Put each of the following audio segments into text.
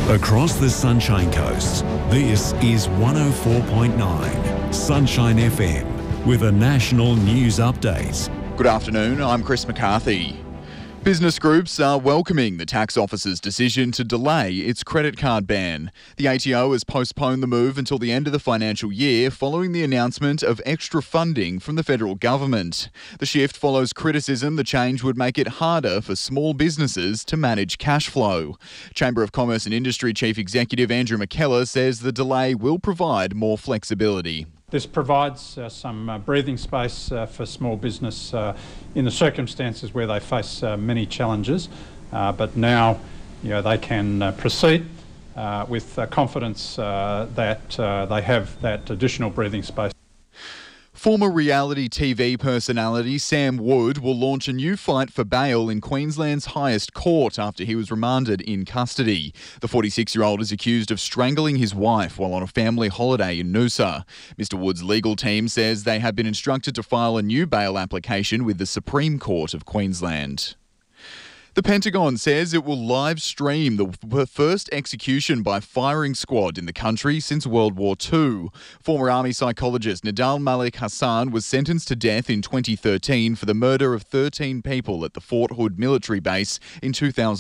Across the Sunshine Coast, this is 104.9 Sunshine FM with a national news update. Good afternoon, I'm Chris McCarthy. Business groups are welcoming the tax office's decision to delay its credit card ban. The ATO has postponed the move until the end of the financial year following the announcement of extra funding from the federal government. The shift follows criticism the change would make it harder for small businesses to manage cash flow. Chamber of Commerce and Industry Chief Executive Andrew McKellar says the delay will provide more flexibility. This provides some breathing space for small business in the circumstances where they face many challenges, but now they can proceed with confidence that they have that additional breathing space. Former reality TV personality Sam Wood will launch a new fight for bail in Queensland's highest court after he was remanded in custody. The 46-year-old is accused of strangling his wife while on a family holiday in Noosa. Mr. Wood's legal team says they have been instructed to file a new bail application with the Supreme Court of Queensland. The Pentagon says it will live stream the first execution by firing squad in the country since World War II. Former Army psychologist Nidal Malik Hassan was sentenced to death in 2013 for the murder of 13 people at the Fort Hood military base in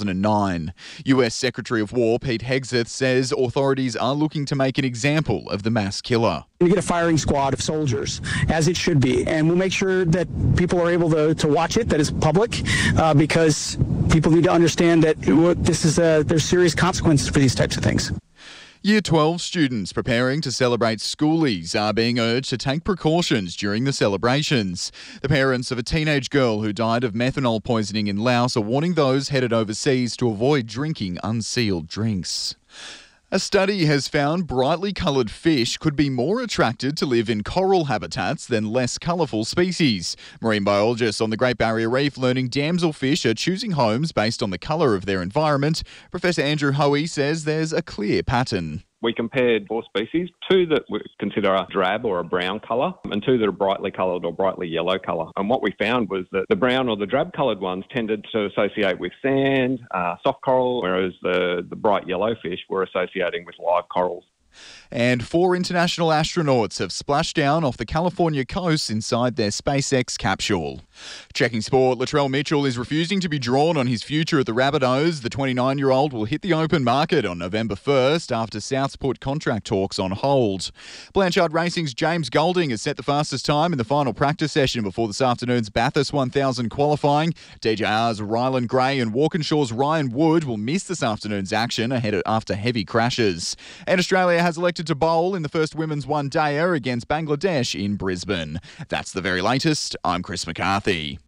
2009. US Secretary of War Pete Hegseth says authorities are looking to make an example of the mass killer. We get a firing squad of soldiers, as it should be, and we'll make sure that people are able to watch it, that is public, because people need to understand that there's serious consequences for these types of things. Year 12 students preparing to celebrate schoolies are being urged to take precautions during the celebrations. The parents of a teenage girl who died of methanol poisoning in Laos are warning those headed overseas to avoid drinking unsealed drinks. A study has found brightly coloured fish could be more attracted to live in coral habitats than less colourful species. Marine biologists on the Great Barrier Reef learning damselfish are choosing homes based on the colour of their environment. Professor Andrew Hoey says there's a clear pattern. We compared 4 species, 2 that we consider a drab or a brown colour and 2 that are brightly coloured or brightly yellow colour. And what we found was that the brown or the drab coloured ones tended to associate with sand, soft coral, whereas the bright yellow fish were associating with live corals. And 4 international astronauts have splashed down off the California coast inside their SpaceX capsule. Checking sport, Latrell Mitchell is refusing to be drawn on his future at the Rabbitohs. The 29-year-old will hit the open market on November 1st after South's put contract talks on hold. Blanchard Racing's James Golding has set the fastest time in the final practice session before this afternoon's Bathurst 1000 qualifying. DJR's Ryland Gray and Walkinshaw's Ryan Wood will miss this afternoon's action after heavy crashes. And Australia has elected to bowl in the first women's one-dayer against Bangladesh in Brisbane. That's the very latest. I'm Chris McCarthy.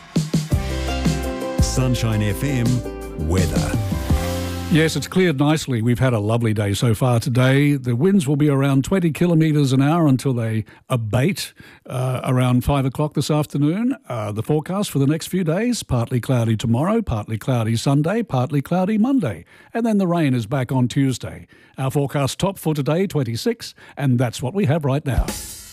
Sunshine FM weather. Yes, it's cleared nicely. We've had a lovely day so far today. The winds will be around 20 kilometres an hour until they abate around 5 o'clock this afternoon. The forecast for the next few days, partly cloudy tomorrow, partly cloudy Sunday, partly cloudy Monday. And then the rain is back on Tuesday. Our forecast top for today, 26, and that's what we have right now.